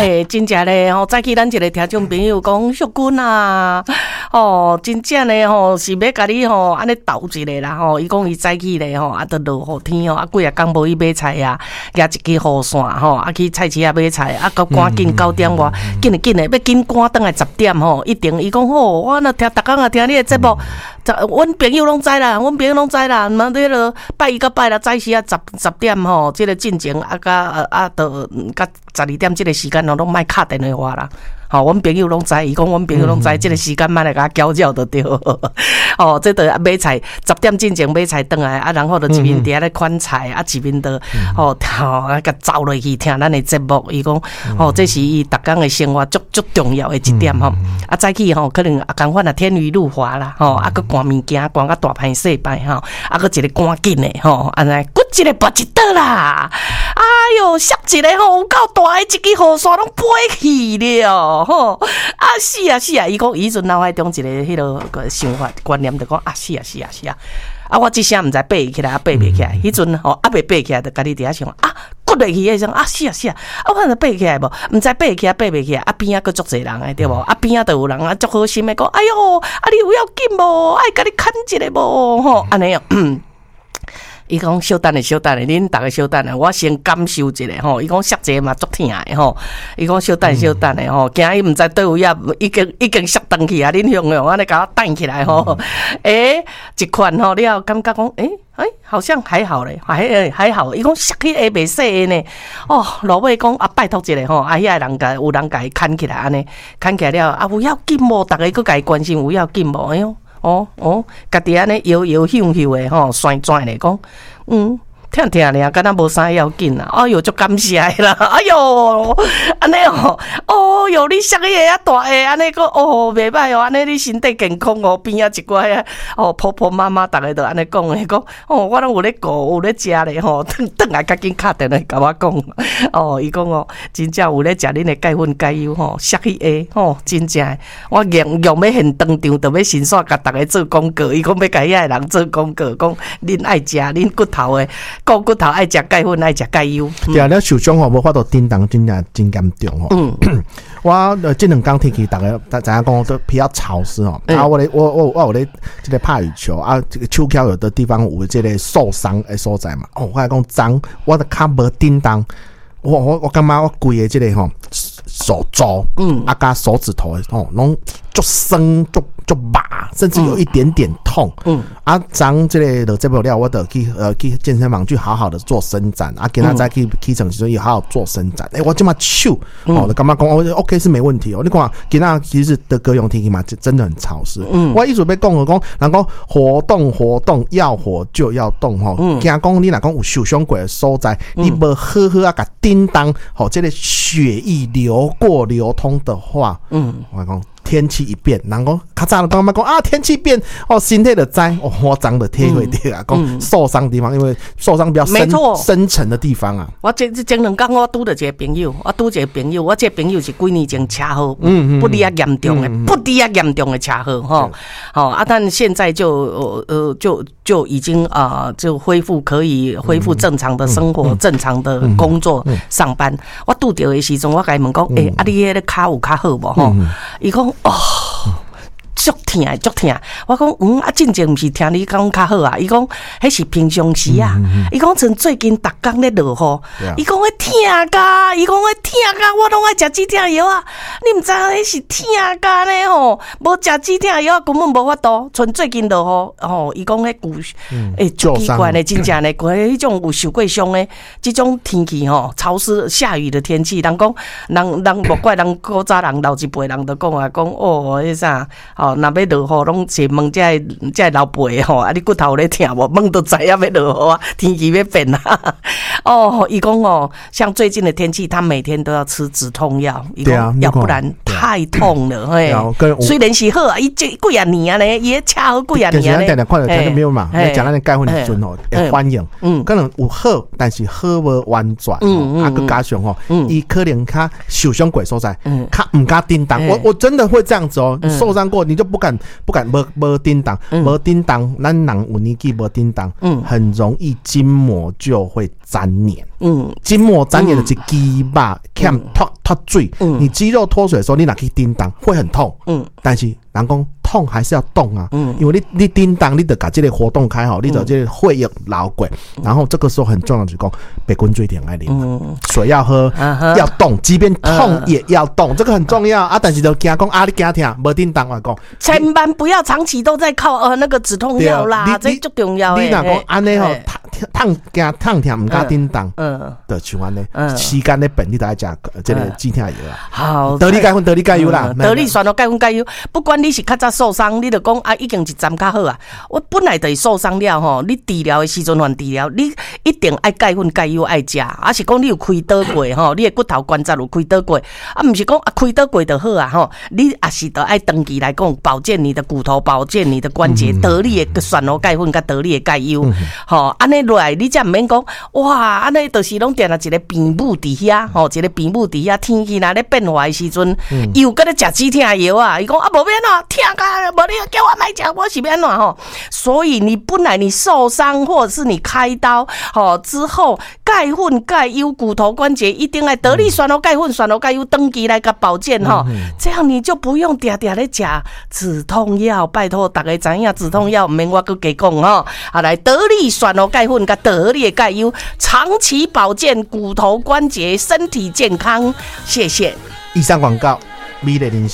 真正咧吼，早起咱一个听众朋友讲淑君啊，真正咧吼是要甲你吼安尼斗一个啦吼。伊讲伊早起咧吼，都落雨天吼，几啊工无去买菜啊，举一支雨伞吼，去菜市啊买菜，到赶紧9点外，紧诶，要紧赶倒来10点吼，一定伊讲吼，我若听逐工听你诶节目，阮朋友拢知啦，嘛迄落拜一到拜六早时啊10点吼，即个进前到12点即个时间拢莫敲电话啦。阮朋友拢知，伊讲阮朋友拢知，即个时间莫来甲交叫就对。这着买菜10点进前买菜转来，然后就一面伫遐咧款菜，一面就甲走落去听咱的节目。伊讲这是伊逐工的生活足重要的一点吼。早起可能共款天雨路滑啦，搁赶物件，赶到大歹势败搁一个赶紧的安尼，骨一个拔一倒啦。哎哟，摔一个有够大的一支雨伞拢飞去了。是啊，伊讲伊阵脑海中一个迄个想法观念，就讲是啊。我即声毋知爬起来，爬袂起来。迄阵未爬起来，就家己伫遐想骨落去迄种是啊。我看着爬起来无，毋知爬起来爬袂起来。边仔佫足侪人诶，对无？边仔就有人足好心诶，讲哎哟，你有要紧无？爱甲你牵一个无？安尼伊讲小等咧，恁逐个小等咧，我先感受一下伊讲摔者嘛足疼诶伊讲小等咧惊伊毋知倒位啊，已经摔断去啊！恁用安尼甲我弹起来一款了感觉讲好像还好咧，还好。伊讲摔起下袂使诶呢。落尾讲拜托一下遐人有人甲伊牵起来安尼，牵起来了有要紧无？逐个佫甲伊关心有要紧无？哎哟。家己安尼摇摇晃晃诶甩转咧讲，听咧，敢若无啥要紧啦。哎哟，足感谢啦。哎哟，安尼哟，你摔起个大个安尼个袂歹安尼你身体健康边仔一寡婆婆妈妈，逐个都安尼讲诶，讲我拢有咧顾，有咧食咧转来赶紧敲电话甲我讲，伊讲真正有咧食恁诶钙粉钙油摔起个真正，我用要现当场，就要先煞甲逐个做广告。伊讲要甲遐人做广告，讲恁爱食恁骨头诶。骨头爱食钙粉，爱食钙油。 对啊，你受伤无法度叮当，真正真严重我这2天天气，大家知影讲都比较潮湿我有咧这个拍羽球这个手脚有的地方有这个受伤的所在嘛。我来讲脏，我的脚无叮当，我感觉我规个这个手肘加手指头拢足酸足麻，甚至有一点点痛。昨这个就这不了，我就去健身房去好好的做伸展今仔再去起床时候也好好做伸展。我这么手就感觉讲OK 是没问题你看今仔其实的高雄天气嘛，真的很潮湿。我意思要讲人讲活动要活就要动惊讲你若讲有受伤过的所在，你无好好甲叮当这个血液流通的话，我讲天气一变，人讲较早就讲天气变身体就知我长的体会到讲受伤的地方，因为受伤比较深层的地方我前2天我拄到一个朋友，我这个朋友是几年前车祸，不离啊严重的车祸但现在就已经就可以恢复正常的生活，正常的工作上班。我拄到的时阵，我甲伊问讲你迄个脚有较好无伊讲足疼，我讲真正毋是听你讲较好伊讲迄是平常时伊讲像最近逐工咧落雨，伊讲会疼噶，我拢爱食止疼药你毋知迄是疼噶呢无食止疼药根本无法度。像最近落雨伊讲迄足奇怪的，真正的迄种有受过伤的，这种天气潮湿下雨的天气，人讲人莫怪人古早人老一辈人都讲迄啥若要落雨，拢是问这老辈你骨头咧疼无？问都知影要落雨天气要变伊讲像最近的天气，他每天都要吃止痛药，要不然太痛了虽然是好伊这几啊年呢，伊车好几啊年呢。 但是看到听到没有嘛？讲咱的钙粉的阵会反应，可能有好，但是好无完全佮加上伊可能较受伤过所在，较唔敢叮当。我真的会这样子受伤过你就不敢没叮当，咱人有年纪没叮当，很容易筋膜就会粘黏。筋膜粘黏的是肌肉欠脱水，你肌肉脱水的时候，你哪去叮当会很痛，但是人讲痛还是要动啊，因为你叮当，你得把这个活动开好，你得这个血液流过，然后这个时候很重要就是讲，白滚水点爱啉，水要喝，要动，即便痛也要动，这个很重要啊。但是就惊讲啊，你惊听，无叮当我讲， 千万不要长期都在靠那个止痛药啦，这最重要的。 你若讲安尼吼，痛痛唔敢叮当，就像安尼，时间咧变，你都爱食这个止痛药啦。 好， 得力钙油啦， 得力选到钙粉钙油，不管你是较早受伤，你就讲啊，已经一站较好啊。我本来就是受伤了吼，你治疗的时阵还治疗，你一定爱钙粉钙油爱食，啊是讲你有开刀过吼，你的骨头关节有开刀过，啊毋是讲啊开刀过就好啊吼，你也是得爱长期来讲保健你的骨头，保健你的关节，得力的选到钙粉甲得力的钙油，吼安尼落来你才毋免讲哇，安尼就是拢定了一个病母伫遐吼，一个病母伫遐，天气若咧变化的时阵，又搁咧食止痛药啊，伊讲啊无要哪痛甲，无你叫我买食，我是要哪吼。所以你本来你受伤或者是你开刀之后，钙粉钙油骨头关节一定要得力选到钙粉选到钙油登记来甲保健吼，这样你就不用定定咧食止痛药。拜托大家知影止痛药，毋免我搁加讲吼。啊，来得力选到钙粉甲得力的钙油，长期保健骨头关节，身体健康。谢谢。 以上广告，美丽人生。